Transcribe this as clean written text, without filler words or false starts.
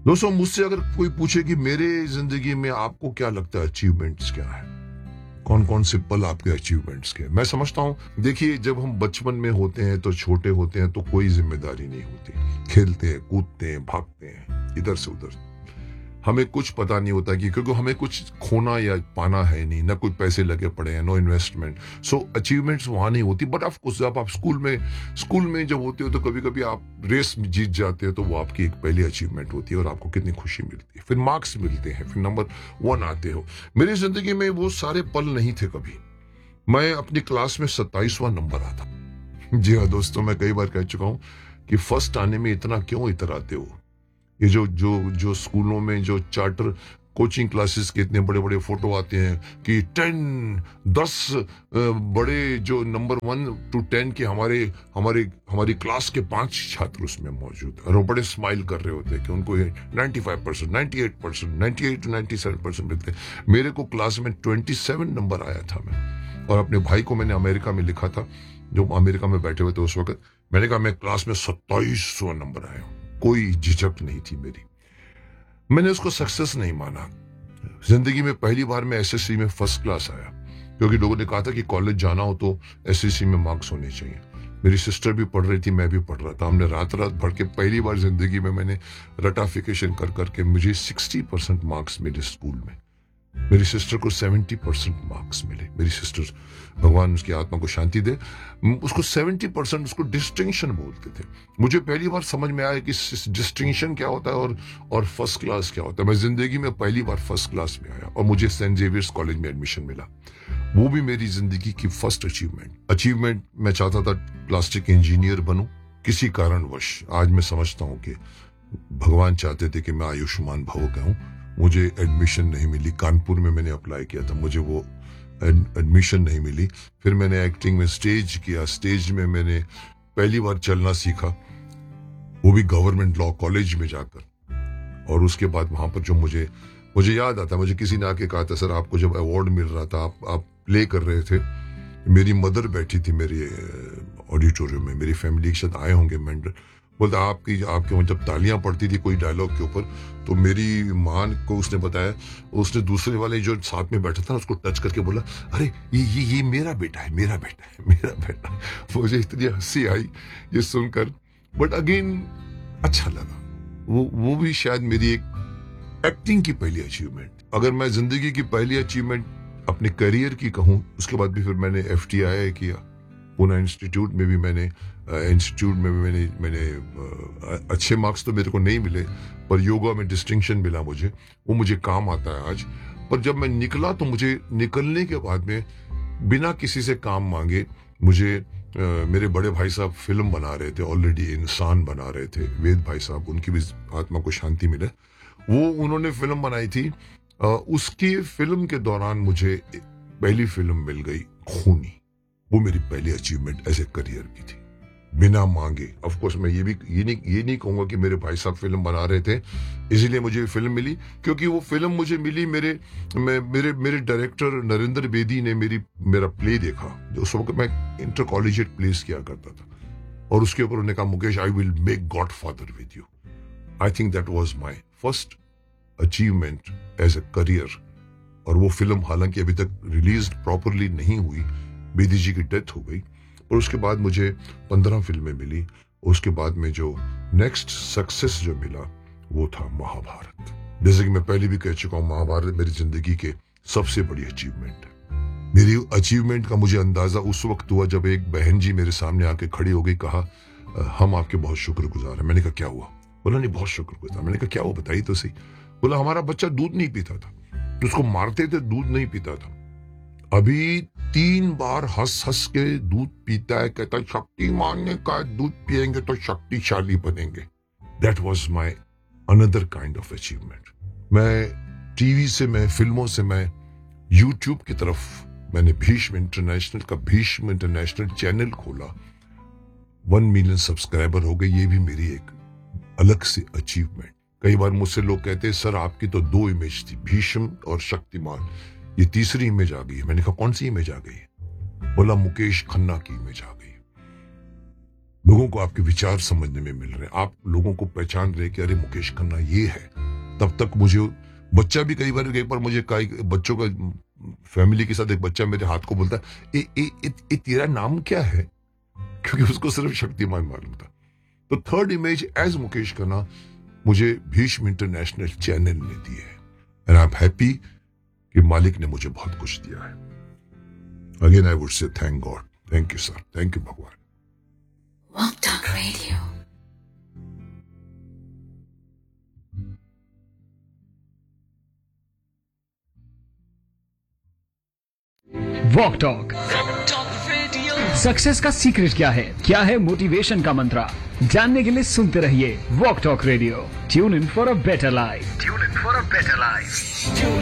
दोस्तों, मुझसे अगर कोई पूछे कि मेरे जिंदगी में आपको क्या लगता है अचीवमेंट्स क्या है, कौन कौन से पल आपके अचीवमेंट्स के, मैं समझता हूं, देखिए जब हम बचपन में होते हैं तो छोटे होते हैं तो कोई जिम्मेदारी नहीं होती, खेलते हैं, कूदते हैं, भागते हैं इधर से उधर, हमें कुछ पता नहीं होता कि क्योंकि हमें कुछ खोना या पाना है नहीं, ना कोई पैसे लगे पड़े हैं, नो इन्वेस्टमेंट, सो अचीवमेंट्स वहां नहीं होती। बट ऑफ कोर्स जब आप स्कूल में जब होते हो तो कभी कभी आप रेस में जीत जाते हो तो वो आपकी एक पहली अचीवमेंट होती है और आपको कितनी खुशी मिलती है, फिर मार्क्स मिलते हैं, फिर नंबर 1 आते हो। मेरी जिंदगी में वो सारे पल नहीं थे कभी। मैं अपनी क्लास में 27वां नंबर आता। जी हाँ दोस्तों, मैं कई बार कह चुका हूं कि फर्स्ट आने में इतना क्यों इतराते हो। ये जो जो जो स्कूलों में जो चार्टर कोचिंग क्लासेस के इतने बड़े बड़े फोटो आते हैं कि 10 बड़े जो नंबर 1 to 10 के हमारे हमारे हमारी क्लास के 5 छात्र उसमें मौजूद हैं और वो बड़े स्माइल कर रहे होते हैं कि उनको 95%, 98%, 98 to 97% मिलते हैं। मेरे को क्लास में 27 नंबर आया था। मैं और अपने भाई को मैंने अमेरिका में लिखा था, जो अमेरिका में बैठे हुए थे उस वक्त, मैंने कहा मैं क्लास में 27वां नंबर आया हूं। कोई झिझक नहीं थी मेरी। मैंने उसको सक्सेस नहीं माना। जिंदगी में पहली बार मैं एसएससी में फर्स्ट क्लास आया, क्योंकि लोगों ने कहा था कि कॉलेज जाना हो तो एसएससी में मार्क्स होने चाहिए। मेरी सिस्टर भी पढ़ रही थी, मैं भी पढ़ रहा था। हमने रात रात भर के पहली बार जिंदगी में मैंने रटाफिकेशन कर करके मुझे 60% मार्क्स मिले स्कूल में। मेरी सिस्टर को 70% मार्क्स मिले। मेरी सिस्टर, भगवान उसकी आत्मा को शांति दे, उसको 70%, उसको डिस्टिंक्शन बोलते थे। मुझे पहली बार समझ में आया कि डिस्टिंक्शन क्या होता है और फर्स्ट क्लास क्या होता है। मैं जिंदगी में पहली बार फर्स्ट क्लास में आया और मुझे सेंट जेवियर्स कॉलेज में एडमिशन मिला। वो भी मेरी जिंदगी की फर्स्ट अचीवमेंट। मैं चाहता था प्लास्टिक इंजीनियर बनूं, किसी कारणवश आज मैं समझता हूं कि भगवान चाहते थे कि मैं आयुष्मान भव कहूं। मुझे एडमिशन नहीं मिली। कानपुर में मैंने अप्लाई किया था, मुझे वो एडमिशन नहीं मिली। फिर मैंने एक्टिंग में स्टेज किया। स्टेज में मैंने पहली बार चलना सीखा, वो भी गवर्नमेंट लॉ कॉलेज में जाकर। और उसके बाद वहां पर जो मुझे याद आता, मुझे किसी ने आके कहा था, सर आपको जब अवार्ड मिल रहा था, आप प्ले कर रहे थे, मेरी मदर बैठी थी मेरे ऑडिटोरियम में, मेरी फैमिली के साथ आए होंगे मेंबर, बोलता आपके जब तालियां पड़ती थी कोई डायलॉग के ऊपर, तो मेरी मां को उसने बताया, उसने दूसरे वाले जो साथ में बैठा था ना उसको टच करके बोला, अरे ये मेरा बेटा है, मेरा बेटा है, मेरा बेटा। मुझे इतनी हंसी आई ये सुनकर, बट अगेन अच्छा लगा। वो भी शायद मेरी एक एक्टिंग की पहली अचीवमेंट। अगर मैं जिंदगी की पहली अचीवमेंट अपने करियर की कहूं, उसके बाद भी फिर मैंने FTII किया, पूना इंस्टीट्यूट में भी मैंने अच्छे मार्क्स तो मेरे को नहीं मिले, पर योगा में डिस्टिंक्शन मिला मुझे, वो मुझे काम आता है आज। पर जब मैं निकला तो मुझे निकलने के बाद में बिना किसी से काम मांगे मुझे मेरे बड़े भाई साहब फिल्म बना रहे थे, ऑलरेडी इंसान बना रहे थे, वेद भाई साहब, उनकी भी आत्मा को शांति मिले, वो उन्होंने फिल्म बनाई थी। उसकी फिल्म के दौरान मुझे पहली फिल्म मिल गई, खूनी। वो मेरी पहली अचीवमेंट एज ए करियर भी थी, बिना मांगे। ऑफ कोर्स मैं ये नहीं कहूंगा कि मेरे भाई साहब फिल्म बना रहे थे इसीलिए मुझे फिल्म मिली, क्योंकि वो फिल्म मुझे मिली मेरे डायरेक्टर नरेंद्र बेदी ने मेरा प्ले देखा, जो उस वक्त मैं इंटर कॉलेजिएट प्लेस किया करता था, और उसके ऊपर उन्होंने कहा, Mukesh I will make godfather with you. I think that was my first achievement as a career. और वो फिल्म हालांकि अभी तक रिलीज प्रॉपरली नहीं हुई, बेदी जी की डेथ हो गई, और उसके बाद मुझे 15 फिल्में मिली। उसके बाद में जो नेक्स्ट सक्सेस जो मिला वो था महाभारत। जैसे कि मैं पहले भी कह चुका हूं, महाभारत मेरी जिंदगी के सबसे बड़ी अचीवमेंट है। मेरी अचीवमेंट का मुझे अंदाजा उस वक्त हुआ जब एक बहन जी मेरे सामने आके खड़ी हो गई, कहा हम आपके बहुत शुक्रगुजार हैं। मैंने कहा क्या हुआ? बोला नहीं बहुत शुक्रगुजार। मैंने कहा क्या हुआ बताइए तो सही। बोला हमारा बच्चा दूध नहीं पीता था, उसको मारते थे, दूध नहीं पीता था, अभी 3 बार हंस हंस के दूध पीता है, कहता है शक्तिमान ने कहा दूध पिएंगे तो शक्तिशाली बनेंगे। That was my another kind of achievement. मैं टीवी से, मैं फिल्मों से, मैं यूट्यूब की तरफ, मैंने भीष्म इंटरनेशनल चैनल खोला, 1 मिलियन सब्सक्राइबर हो गए। ये भी मेरी एक अलग से अचीवमेंट। कई बार मुझसे लोग कहते हैं सर आपकी तो 2 इमेज थी, भीष्म और शक्तिमान, ये तीसरी इमेज आ गई है। मैंने कहा कौन सी इमेज आ गई है? बोला मुकेश खन्ना की इमेज आ गई। लोगों को आपके विचार समझने में मिल रहे हैं, आप लोगों को पहचान रहे कि अरे मुकेश खन्ना ये है। तब तक मुझे बच्चा भी कई बार मुझे कई बच्चों का फैमिली के साथ एक बच्चा मेरे हाथ को बोलता है ए तेरा नाम क्या है, क्योंकि उसको सिर्फ शक्तिमान मालूम था। तो third image as Mukesh Khanna मुझे भीष्म इंटरनेशनल चैनल ने दी है, एंड आई एम हैप्पी कि मालिक ने मुझे बहुत कुछ दिया है। Again I would say thank God, thank you sir, thank you भगवान। Walk Talk Radio. Walk talk success का सीक्रेट क्या है मोटिवेशन का मंत्रा, जानने के लिए सुनते रहिए walk talk radio. Tune in for a better life.